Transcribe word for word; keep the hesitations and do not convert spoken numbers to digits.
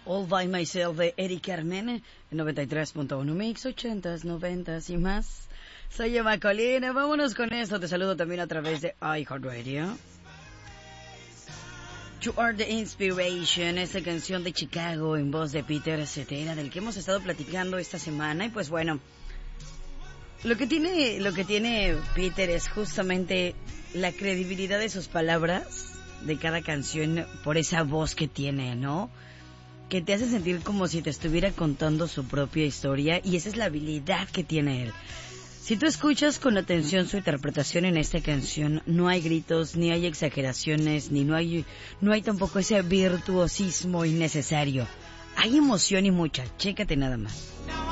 All by Myself de Eric Carmen, noventa y tres punto uno Mix, ochentas, noventas y más. Soy Emma Colina, vámonos con esto. Te saludo también a través de iHeartRadio. You Are the Inspiration, esta canción de Chicago en voz de Peter Cetera, del que hemos estado platicando esta semana. Y pues bueno, lo que tiene, lo que tiene Peter es justamente la credibilidad de sus palabras, de cada canción, por esa voz que tiene, ¿no? Que te hace sentir como si te estuviera contando su propia historia, y esa es la habilidad que tiene él. Si tú escuchas con atención su interpretación en esta canción, no hay gritos, ni hay exageraciones, ni no hay, no hay tampoco ese virtuosismo innecesario. Hay emoción y mucha, chécate nada más.